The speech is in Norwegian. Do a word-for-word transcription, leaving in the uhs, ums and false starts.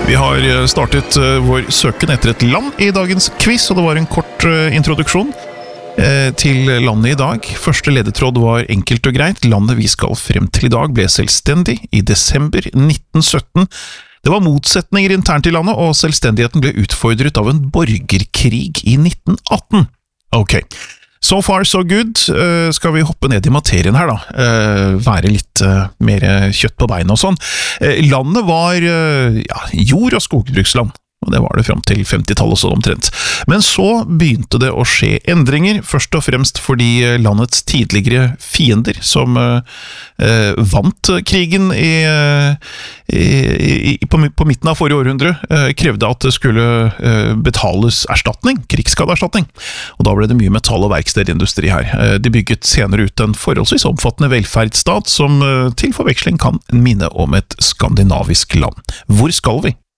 Vi har startet vår søken etter et land i dagens quiz, og det var en kort introduksjon til landet i dag. Første ledetråd var enkelt og greit. Landet vi skal frem til i dag ble selvstendig i desember nitten sytten. Det var motsetninger internt i landet, og selvstendigheten ble utfordret av en borgerkrig i nitten atten. Ok. So far, so good. Uh, skal vi hoppe ned i materien her da? Uh, være litt uh, mer kjøtt på beina og sånn. Uh, landet var uh, ja, jord- og skogbruksland, og det var det frem til femtitallet og sånn omtrent. Men så begynte det å skje endringer, først og fremst fordi landets tidligere fiender, som uh, uh, vant krigen i, uh, i, i, på, på midten av forrige århundre, uh, krevde at det skulle uh, betales erstatning, krigsskadeerstatning. Og da ble det mye metall- og verkstedindustri her. Uh, de bygget senere ut en forholdsvis omfattende velferdsstat, som uh, til forveksling kan minne om et skandinavisk land. Hvor skal vi?